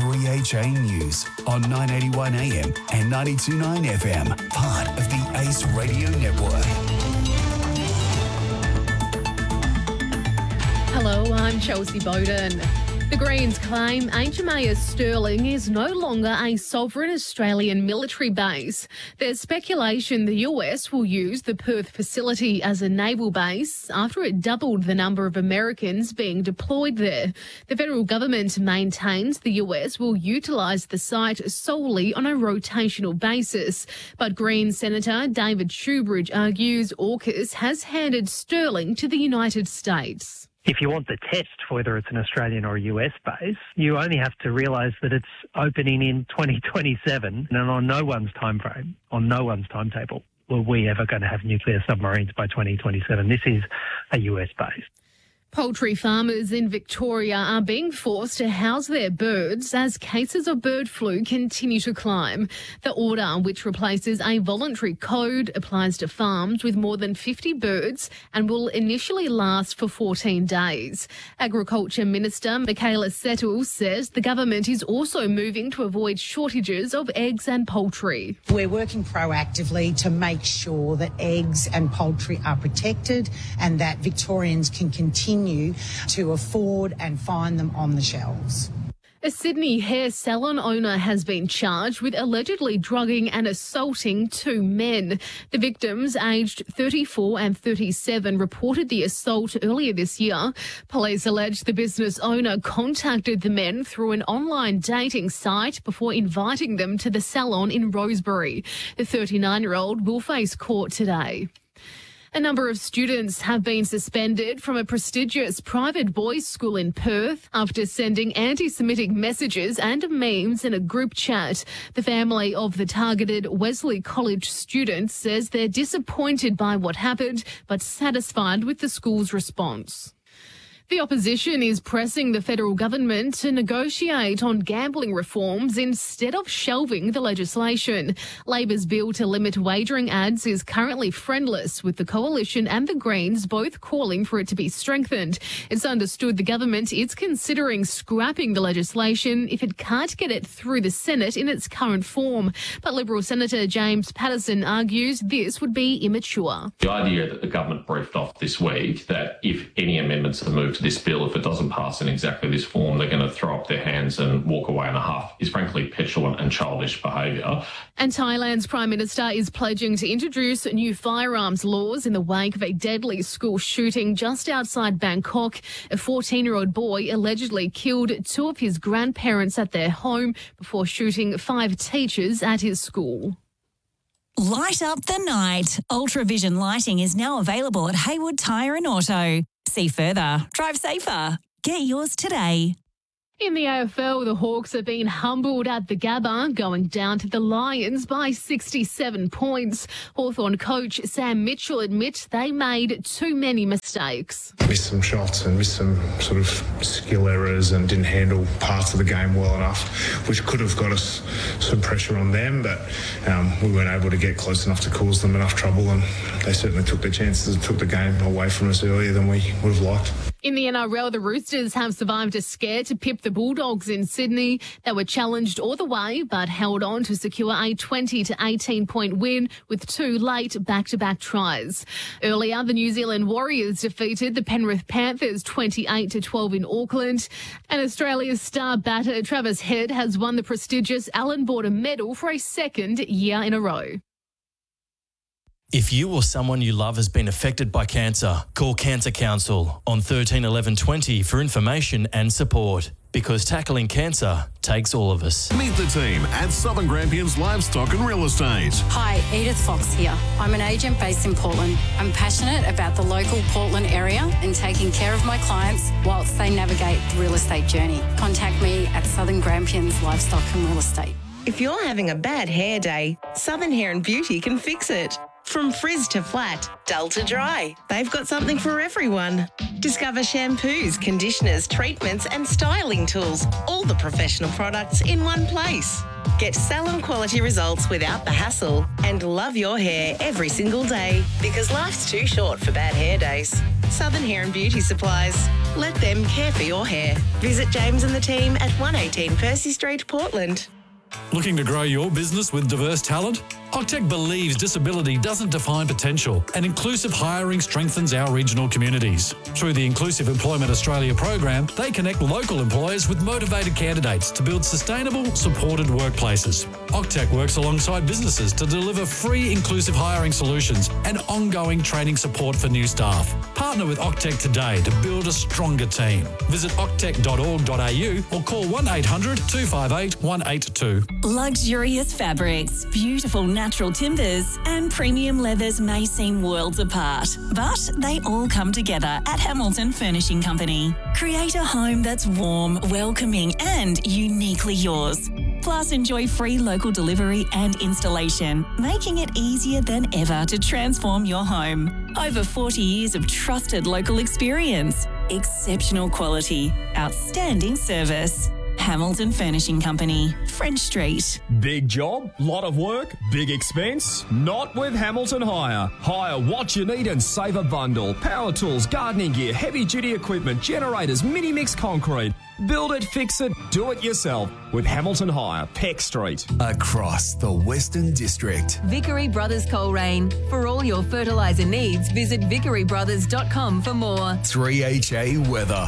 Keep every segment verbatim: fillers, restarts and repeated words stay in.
three H A News on nine eighty-one A M and ninety-two point nine F M, part of the Ace Radio Network. Hello, I'm Chelsea Bowden. The Greens claim H M A S Stirling is no longer a sovereign Australian military base. There's speculation the U S will use the Perth facility as a naval base after it doubled the number of Americans being deployed there. The federal government maintains the U S will utilise the site solely on a rotational basis. But Greens Senator David Shoebridge argues AUKUS has handed Stirling to the United States. If you want the test for whether it's an Australian or a U S base, you only have to realise that it's opening in twenty twenty-seven, and on no one's time frame, on no one's timetable, were we ever going to have nuclear submarines by twenty twenty-seven. This is a U S base. Poultry farmers in Victoria are being forced to house their birds as cases of bird flu continue to climb. The order, which replaces a voluntary code, applies to farms with more than fifty birds and will initially last for fourteen days. Agriculture Minister Michaela Settle says the government is also moving to avoid shortages of eggs and poultry. We're working proactively to make sure that eggs and poultry are protected and that Victorians can continue to afford and find them on the shelves. A Sydney hair salon owner has been charged with allegedly drugging and assaulting two men. The victims, aged thirty-four and thirty-seven, reported the assault earlier this year. Police allege the business owner contacted the men through an online dating site before inviting them to the salon in Rosebery. The thirty-nine-year-old will face court today. A number of students have been suspended from a prestigious private boys' school in Perth after sending anti-Semitic messages and memes in a group chat. The family of the targeted Wesley College students says they're disappointed by what happened, but satisfied with the school's response. The opposition is pressing the federal government to negotiate on gambling reforms instead of shelving the legislation. Labor's bill to limit wagering ads is currently friendless, with the Coalition and the Greens both calling for it to be strengthened. It's understood the government is considering scrapping the legislation if it can't get it through the Senate in its current form. But Liberal Senator James Patterson argues this would be immature. The idea that the government briefed off this week that if any amendments are moved to this bill, if it doesn't pass in exactly this form, they're going to throw up their hands and walk away in a huff, is frankly petulant and childish behaviour. And Thailand's Prime Minister is pledging to introduce new firearms laws in the wake of a deadly school shooting just outside Bangkok. A fourteen-year-old boy allegedly killed two of his grandparents at their home before shooting five teachers at his school. Light up the night. Ultravision lighting is now available at Haywood Tyre and Auto. See further, drive safer. Get yours today. In the A F L, the Hawks have been humbled at the Gabba, going down to the Lions by sixty-seven points. Hawthorn coach Sam Mitchell admits they made too many mistakes. Missed some shots and missed some sort of skill errors and didn't handle parts of the game well enough, which could have got us some pressure on them, but um, we weren't able to get close enough to cause them enough trouble, and they certainly took their chances and took the game away from us earlier than we would have liked. In the N R L, the Roosters have survived a scare to pip the Bulldogs in Sydney. They were challenged all the way, but held on to secure a twenty to eighteen point win with two late back-to-back tries. Earlier, the New Zealand Warriors defeated the Penrith Panthers twenty-eight to twelve in Auckland. And Australia's star batter Travis Head has won the prestigious Allan Border Medal for a second year in a row. If you or someone you love has been affected by cancer, call Cancer Council on thirteen eleven twenty for information and support. Because tackling cancer takes all of us. Meet the team at Southern Grampians Livestock and Real Estate. Hi, Edith Fox here. I'm an agent based in Portland. I'm passionate about the local Portland area and taking care of my clients whilst they navigate the real estate journey. Contact me at Southern Grampians Livestock and Real Estate. If you're having a bad hair day, Southern Hair and Beauty can fix it. From frizz to flat, dull to dry, they've got something for everyone. Discover shampoos, conditioners, treatments and styling tools, all the professional products in one place. Get salon quality results without the hassle and love your hair every single day, because life's too short for bad hair days. Southern Hair and Beauty Supplies. Let them care for your hair. Visit James and the team at one eighteen Percy Street, Portland. Looking to grow your business with diverse talent? Octec believes disability doesn't define potential, and inclusive hiring strengthens our regional communities. Through the Inclusive Employment Australia program, they connect local employers with motivated candidates to build sustainable, supported workplaces. Octec works alongside businesses to deliver free inclusive hiring solutions and ongoing training support for new staff. Partner with Octec today to build a stronger team. Visit octec dot org dot a u or call one eight hundred two five eight one eight two. Luxurious fabrics, beautiful natural timbers, and premium leathers may seem worlds apart, but they all come together at Hamilton Furnishing Company. Create a home that's warm, welcoming, and uniquely yours. Plus, enjoy free local delivery and installation, making it easier than ever to transform your home. Over forty years of trusted local experience, exceptional quality, outstanding service. Hamilton Furnishing Company, French Street. Big job, lot of work, big expense? Not with Hamilton Hire. Hire what you need and save a bundle. Power tools, gardening gear, heavy duty equipment, generators, mini mix concrete. Build it, fix it, do it yourself with Hamilton Hire, Peck Street. Across the Western District. Vickery Brothers Coleraine. For all your fertiliser needs, visit vickery brothers dot com for more. three H A weather.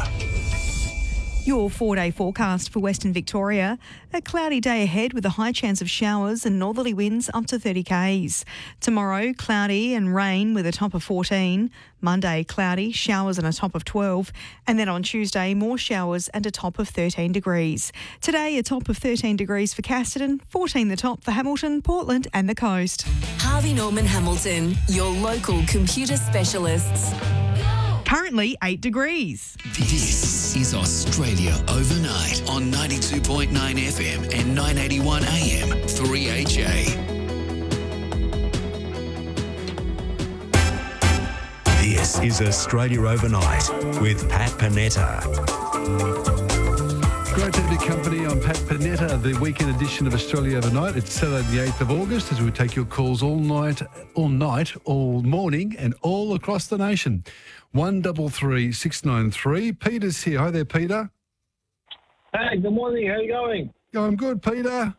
Your four-day forecast for Western Victoria. A cloudy day ahead with a high chance of showers and northerly winds up to thirty kays. Tomorrow, cloudy and rain with a top of fourteen. Monday, cloudy, showers and a top of twelve. And then on Tuesday, more showers and a top of thirteen degrees. Today, a top of thirteen degrees for Casterton, fourteen the top for Hamilton, Portland and the coast. Harvey Norman Hamilton, your local computer specialists. Currently eight degrees. This is Australia Overnight on ninety-two point nine F M and nine eighty-one A M, three H A. This is Australia Overnight with Pat Panetta. Great to have your company. I'm Pat Panetta, the weekend edition of Australia Overnight. It's Saturday the eighth of August as we take your calls all night, all night, all morning and all across the nation. one double three six nine three. Peter's here. Hi there, Peter. Hey, good morning. How are you going? Going good, Peter.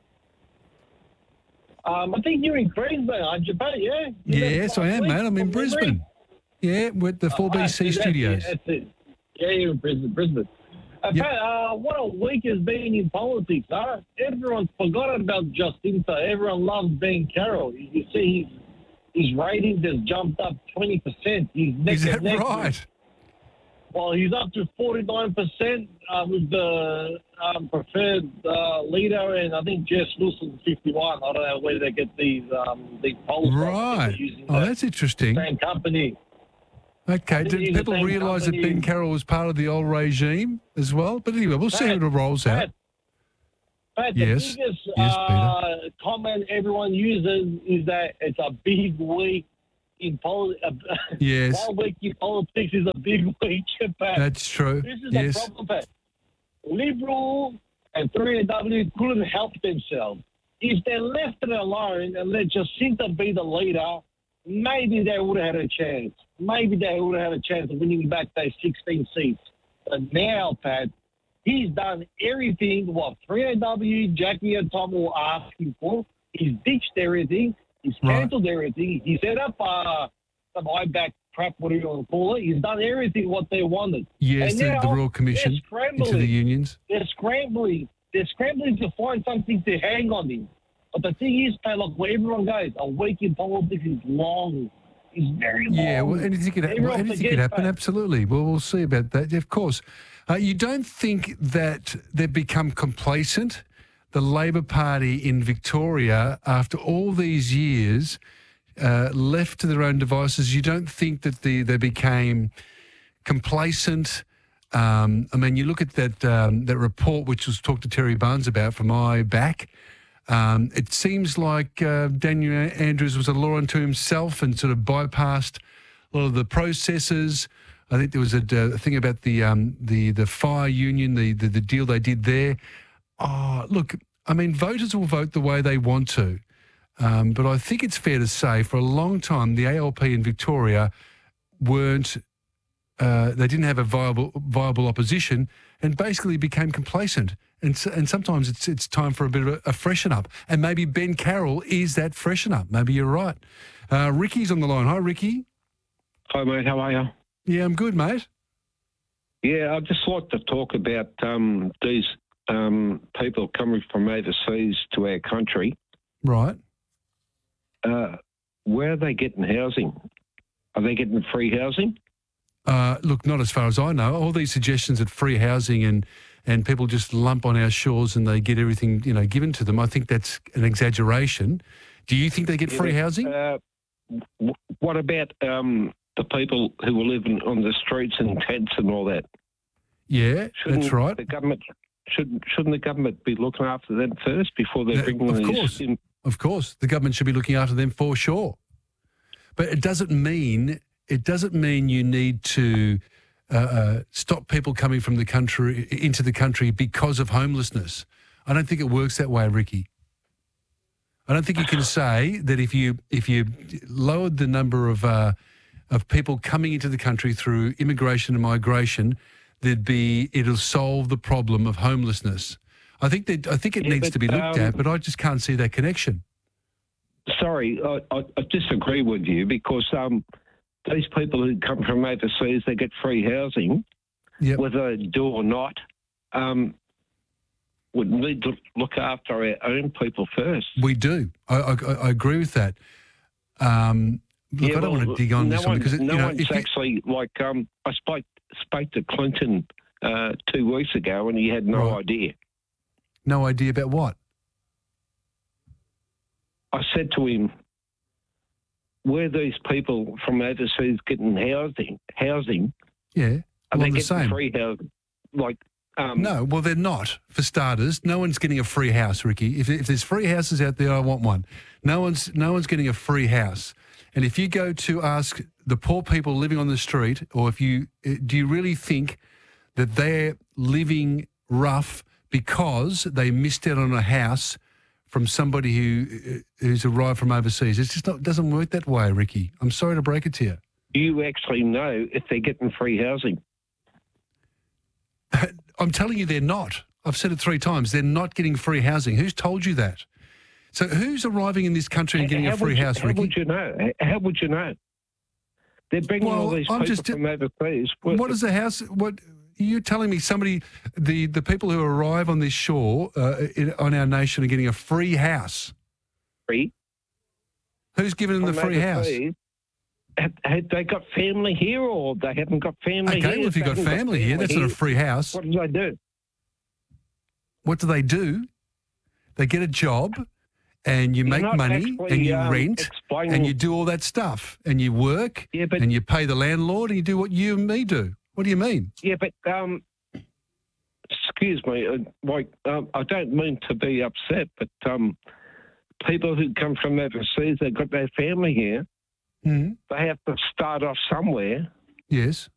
Um, I think you're in Brisbane, aren't you, Pat? Yeah? You're Yes, I am, week, mate. I'm in Brisbane. Yeah, with the four B C uh, studios. That's it, that's it. Yeah, you're in Brisbane. Brisbane. Uh, Yep. Pat, uh, what a week has been in politics, huh? Everyone's forgotten about Jacinta. Everyone loves Ben Carroll. You, you see his, his ratings has jumped up twenty percent. He's neck Is and that neck right? with- Well, he's up to forty-nine percent uh, with the um, preferred uh, leader, and I think Jess Wilson's fifty-one. I don't know where they get these um, these polls from. Right. They're using Oh, the that's interesting. same company. Okay, think did he's the people same realise that company. Ben Carroll was part of the old regime as well? But anyway, we'll see how it rolls out. Pat, Pat, Yes. the biggest Yes, uh, comment everyone uses is that it's a big week in politics. Yes. One week in politics is a big week, Pat. That's true. This is Yes. the problem, Pat. Liberal and three A W couldn't help themselves. If they left it alone and let Jacinta be the leader, maybe they would have had a chance. Maybe they would have had a chance of winning back those sixteen seats. But now, Pat, he's done everything what three A W, Jackie and Tom were asking for. He's ditched everything. He's Right. cancelled everything. He set up uh, some I-back crap, whatever you want to call it. He's done everything what they wanted. Yes, And the, now the Royal Commission they're scrambling. into the unions. They're scrambling. They're scrambling to find something to hang on him. But the thing is, Pat, look, where everyone goes, a week in politics is long. It's very long. Yeah, well, anything could, Everyone well, anything could forgets happen, that. absolutely. Well, we'll see about that, of course. Uh, you don't think that they've become complacent, the Labor Party in Victoria, after all these years, uh, left to their own devices? You don't think that the, they became complacent? Um, I mean, you look at that um, that report, which was talked to Terry Barnes about from I BAC. Um, it seems like uh, Daniel Andrews was a law unto himself and sort of bypassed a lot of the processes. I think there was a, a thing about the um, the the fire union, the, the the deal they did there. Oh, look, I mean, voters will vote the way they want to, um, but I think it's fair to say for a long time the A L P in Victoria weren't uh, they didn't have a viable viable opposition, and basically became complacent. And so, and sometimes it's it's time for a bit of a, a freshen up. And maybe Ben Carroll is that freshen up. Maybe you're right. Uh, Ricky's on the line. Hi, Ricky. Hi, mate. How are you? Yeah, I'm good, mate. Yeah, I'd just like to talk about um, these um, people coming from overseas to our country. Right. Uh, where are they getting housing? Are they getting free housing? Uh, look, not as far as I know. All these suggestions that free housing and, and people just lump on our shores and they get everything, you know, given to them, I think that's an exaggeration. Do you think they get Yeah, free but, housing? Uh, w- what about um, the people who are living on the streets in tents and all that? Yeah, Shouldn't that's right. The government shouldn't shouldn't the government be looking after them first before they Yeah, bring of these course. in? Of course, the government should be looking after them for sure. But it doesn't mean it doesn't mean you need to uh, uh, stop people coming from the country into the country because of homelessness. I don't think it works that way, Ricky. I don't think you can say that if you if you lowered the number of uh, of people coming into the country through immigration and migration, there'd be it'll solve the problem of homelessness. I think that I think it Yeah, needs but, to be looked um, at, but I just can't see that connection. Sorry, I, I, I disagree with you because um, these people who come from overseas, they get free housing, Yep. whether they do or not. Um, would need to look after our own people first. We do. I, I, I agree with that. Um, look, Yeah, I don't well, want to dig on no this one one, because it, no you know, one's if you- actually like um, I spoke spoke to Clinton uh, two weeks ago, and he had no Right. idea. no idea about what. I said to him, "Where are these people from overseas getting housing? Housing? Yeah, Are well, they I'm the getting same. free housing? Like um, No, well, they're not, for starters. No one's getting a free house, Ricky. If, if there's free houses out there, I want one. No one's no one's getting a free house. And if you go to ask the poor people living on the street, or if you uh, do you really think that they're living rough because they missed out on a house from somebody who uh, who's arrived from overseas? It's just not, it doesn't work that way, Ricky. I'm sorry to break it to you. Do you actually know if they're getting free housing? I'm telling you they're not. I've said it three times. They're not getting free housing. Who's told you that? So who's arriving in this country and getting How a free would you- house, how Ricky? would you know? How would you know? They're bringing all Well, these I'm people just- from overseas. What is the house? What you're telling me? Somebody, the the people who arrive on this shore uh, in, on our nation are getting a free house. Free? Who's giving them the from free house? overseas? Have, have they got family here, or they haven't got family here? Okay, well, if you've They got haven't family here, that's not a free house. What do they do? What do they do? They get a job, and you You're make not money, actually, and you um, rent, explaining- and you do all that stuff, and you work, Yeah, but- and you pay the landlord, and you do what you and me do. What do you mean? Yeah, but um, excuse me, uh, like um, I don't mean to be upset, but um, people who come from overseas, they've got their family here. Mm. They have to start off somewhere. Yes.